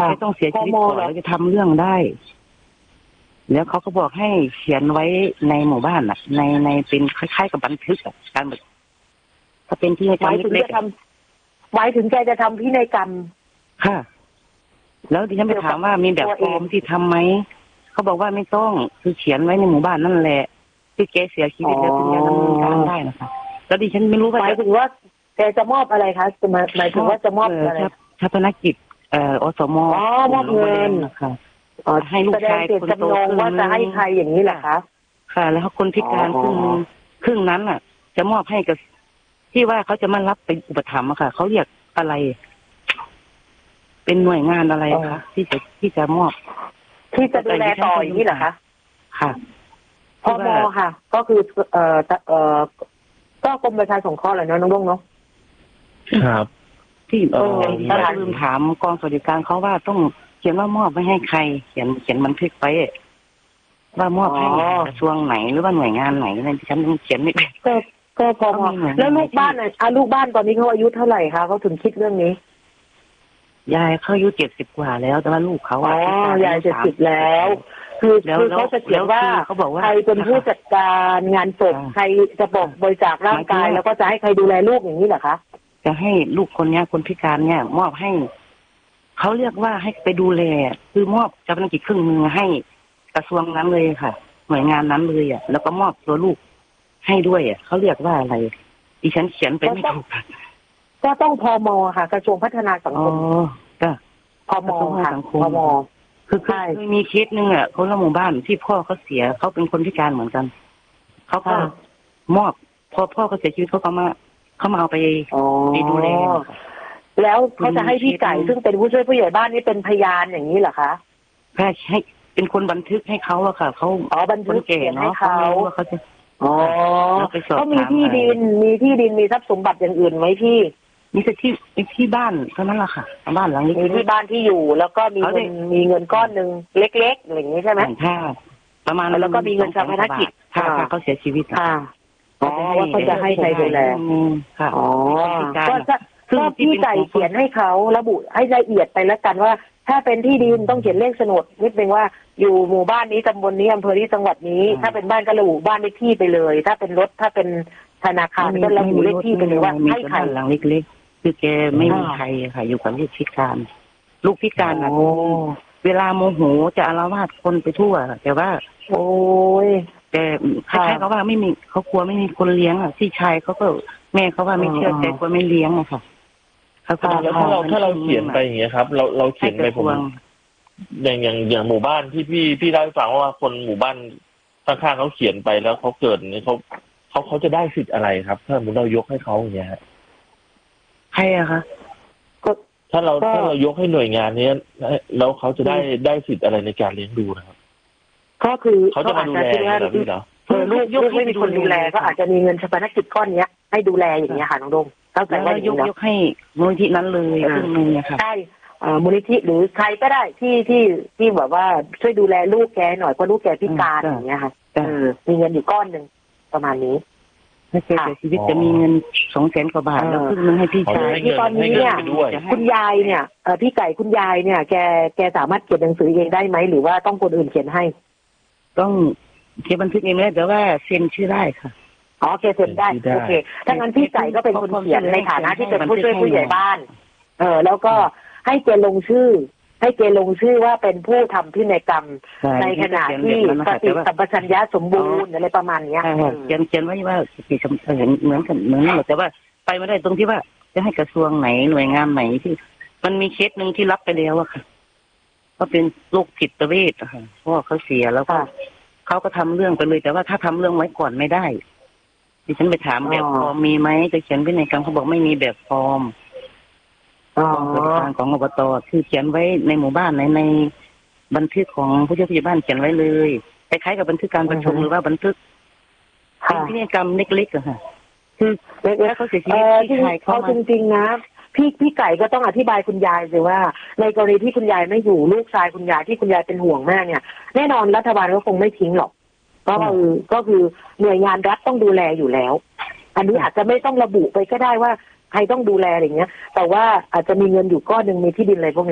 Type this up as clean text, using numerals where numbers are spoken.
ไม่ต้องเสียชีวิตก่อนแล้วจะทำเรื่องได้แล้วเขาก็บอกให้เขียนไว้ในหมู่บ้านในเป็นคล้ายๆกับบันทึกการแบบถ้าเป็นที่ในกรรมเล็กหมายถึงแกจะทำพินัยกรรมค่ะแล้วดิฉันไปถามว่ามีแบบฟอร์มที่ทำไหมเขาบอกว่าไม่ต้องคือเขียนไว้ในหมู่บ้านนั่นแหละที่แกเสียชีวิตแล้วถึงจะดำเนินการได้นะคะแล้วดิฉันไม่รู้ว่าหมายถึงว่าแกจะมอบอะไรคะหมายถึงว่าจะมอบอะไรชาปนกิจอสมมอบเงินค่ะให้ลูกชายคนโตว่าจะให้ใครอย่างนี้แหละคะค่ะแล้วคนพิการครึ่งนั้นอ่ะจะมอบให้กับที่ว่าเขาจะมารับไปอุปถัมภ์ค่ะเขาเรียกอะไรเป็นหน่วยงานอะไรคะที่จะมอบที่จะดูแลต่ออย่างนี้เหรอคะค่ะพมค่ะก็คือก็กรมประชาสงเคราะห์แหละเนาะน้องลุงเนาะครับที่ลืมถามกองสวัสดิการเขาว่าต้องเขียนว่ามอบไม่ให้ใครเขียนบันทึกไปว่ามอบให้กระทรวงไหนหรือว่าหน่วยงานไหนอะไรที่ฉันต้องเขียนไม่ได้ก็พอแล้วลูกบ้านลูกบ้านตอนนี้เขาอายุเท่าไหร่คะเขาถึงคิดเรื่องนี้ยายเขาอายุ70 กว่าแล้วแต่ว่าลูกเขายาย70แล้วคือเขาจะเขียนว่าใครเป็นผู้จัดการงานศพใครจะบอกบริจาคร่างกายแล้วก็จะให้ใครดูแลลูกอย่างนี้เหรอคะจะให้ลูกคนนี้คนพิการเนี่ยมอบให้เขาเรียกว่าให้ไปดูแลคือมอบชาปนกิจครึ่งนึงให้กระทรวงนั้นเลยค่ะหน่วยงานนั้นเลยแล้วก็มอบตัวลูกให้ด้วยเขาเรียกว่าอะไรดิฉันเขียนไปไม่ถูกก็ต้องพมค่ะกระทรวงพัฒนาสังคมก็พมค่ะพมคือมีเคสนึงคนละหมู่บ้านที่พ่อเขาเสียเขาเป็นคนพิการเหมือนกันเขาก็มอบพอพ่อเขาเสียชีวิตเขามาเอาไปดูแลแล้วเขาจะให้พี่ไก่ซึ่งเป็นผู้ช่วยผู้ใหญ่บ้านนี่เป็นพยานอย่างนี้เหรอคะให้เป็นคนบันทึกให้เขาอะค่ะเขาบันทึกให้เขาเขาจะเขามีที่ดินมีทรัพย์สมบัติอย่างอื่นไหมพี่มีแต่ที่บ้านเท่านั้นแหละค่ะบ้านหลังนี้มีที่บ้านที่อยู่แล้วก็มีเงินก้อนหนึ่งเล็กๆอย่างนี้ใช่ไหมค่ะประมาณแล้วก็มีเงินชาปนกิจถ้าเขาเสียชีวิตค่ะว่าเขาจะให้ใครดูแลค่ะก็พี่ไก่เขียนให้เขาระบุให้ละเอียดไปแล้วกันว่าถ้าเป็นที่ดินต้องเขียนเลขโฉนดนิดนึงว่าอยู่หมู่บ้านนี้ตำบลนี้อำเภอนี้จังหวัดนี้ถ้าเป็นบ้านก็ระบุบ้านเลขที่ไปเลยถ้าเป็นรถถ้าเป็นธนาคารก็ระบุเลขที่ไปเลยว่าให้ใครหลังเล็กๆคือแกไม่มีใครค่ะอยู่กับลูกพิการเวลาโมโหจะอาละวาดคนไปทั่วแต่ว่าแต่คล้ายๆเขาว่าไม่มีเขากลัวไม่มีคนเลี้ยงที่ชายเขาก็แม่เขาว่าไม่เชื่อใจกลัวไม่เลี้ยงค่ะแล้วถ้าเราเขียนไปอย่างเงี้ยครับเราเขียนไปผมอย่างหมู่บ้านที่พี่เล่าให้ฟังว่าคนหมู่บ้านข้างๆเขาเขียนไปแล้วเขาเกิดนี่เขาจะได้สิทธิ์อะไรครับถ้าสมมติเรายกให้เขาอย่างเงี้ยใครอะคะก็ถ้าเรายกให้หน่วยงานนี้แล้วเขาจะได้สิทธิ์อะไรในการเลี้ยงดูนะครับก็คือเขาจะมาดูแลพี่เหรอลูกไม่มีคนดูแลก็อาจจะมีเงินชาปนกิจก้อนเนี้ยให้ดูแลอย่างเงี้ยค่ะน้องดงตั้งแต่ว่ายกให้มูลนิธินั้นเลยครึ่งนึงค่ะใช่มูลนิธิหรือใครก็ได้ที่แบบว่าช่วยดูแลลูกแกหน่อยเพราะลูกแกพิการอย่างเงี้ยค่ะมีเงินอยู่ก้อนนึงประมาณนี้ถ้าเสียชีวิตจะมีเงิน200,000 กว่าบาทแล้วครึ่งนึงให้พี่ชายที่ตอนนี้เนี่ยคุณยายเนี่ยพี่ไก่คุณยายเนี่ยแกสามารถเขียนหนังสือเองได้ไหมหรือว่าต้องคนอื่นเขียนให้ต้องเขียนบันทึกเองได้แต่ว่าเซ็นชื่อได้ค่ะแกเซ็นได้โอเคถ้างั้นพี่ไก่ก็เป็นคนเขียนในฐานะที่เป็นผู้ช่วยผู้ใหญ่บ้านแล้วก็ให้แกลงชื่อว่าเป็นผู้ทำพินัยกรรมในขณะที่สติสัมปชัญญะสมบูรณ์อะไรประมาณนี้เขียนไว้ว่าสติสัมปชัญญะเหมือนนั่นแหละแต่ว่าไปไม่ได้ตรงที่ว่าจะให้กระทรวงไหนหน่วยงานไหนที่มันมีเคสนึงที่รับไปแล้วอะค่ะก็เป็นโรคจิตเวชอะค่ะเพราะเขาเสียแล้วก็เขาก็ทำเรื่องไปเลยแต่ว่าถ้าทำเรื่องไว้ก่อนไม่ได้ดิฉันไปถามแบบฟอร์มมีไหมจะเขียนพินัยกรรมเขาบอกไม่มีแบบฟอร์มบริการของอบตคือเขียนไว้ในหมู่บ้านในบันทึกของผู้ช่วยผู้ใหญ่บ้านเขียนไว้เลยคล้ายๆกับบันทึกการประชุมหรือว่าบันทึกพินัยกรรมเล็กๆอะค่ะคือแล้วเขาเสียชีวิตที่ใครเขาจริงๆนะพี่ไก่ก็ต้องอธิบายคุณยายสิว่าในกรณีที่คุณยายไม่อยู่ลูกชายคุณยายที่คุณยายเป็นห่วงมากเนี่ยแน่นอนรัฐบาลก็คงไม่ทิ้งหรอกก็คือหน่วยงานรัฐต้องดูแลอยู่แล้วอันนี้อาจจะไม่ต้องระบุไปก็ได้ว่าใครต้องดูแลอะไรเงี้ยแต่ว่าอาจจะมีเงินอยู่ก้อนนึงมีที่ดินอะไรพวกนี้